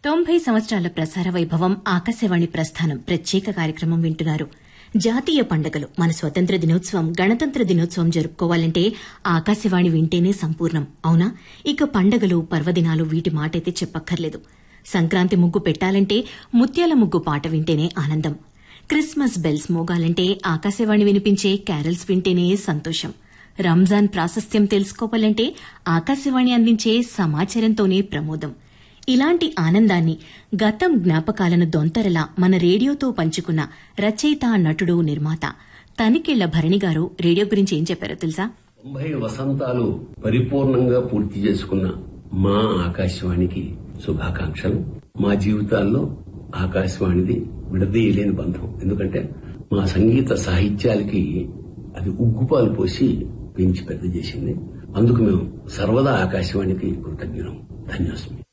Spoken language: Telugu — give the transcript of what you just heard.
90 సంవత్సరాల ప్రసార వైభవం ఆకాశవాణి ప్రస్థానం ప్రత్యేక కార్యక్రమం వింటున్నారు. జాతీయ పండుగలు, మన స్వతంత్ర దినోత్సవం, గణతంత్ర దినోత్సవం జరుపుకోవాలంటే ఆకాశవాణి వింటేనే సంపూర్ణం, అవునా? ఇక పండుగలు, పర్వదినాలు వీటి మాటైతే చెప్పక్కర్లేదు. సంక్రాంతి ముగ్గు పెట్టాలంటే ముత్యాల ముగ్గు పాట వింటేనే ఆనందం. క్రిస్మస్ బెల్స్ మోగాలంటే ఆకాశవాణి వినిపించే క్యారల్స్ వింటేనే సంతోషం. రంజాన్ ప్రాశస్త్యం తెలుసుకోవాలంటే ఆకాశవాణి అందించే సమాచారంతోనే ప్రమోదం. ఇలాంటి ఆనందాన్ని, గతం జ్ఞాపకాలను దొంతరలా మన రేడియోతో పంచుకున్న రచయిత, నటుడు, నిర్మాత తనికెళ్ల భరణి గారు రేడియో గురించి ఏం చెప్పారో తెలుసా? 90 వసంతాలు పరిపూర్ణంగా పూర్తి చేసుకున్న మా ఆకాశవాణికి శుభాకాంక్షలు. మా జీవితాల్లో ఆకాశవాణిది విడదీయలేని బంధం. ఎందుకంటే మా సంగీత సాహిత్యాలకి అది ఉగ్గుపాలు పోసి పెంచి పెద్ద చేసింది. అందుకు మేము సర్వదా ఆకాశవాణికి కృతజ్ఞులం. ధన్యోస్మి.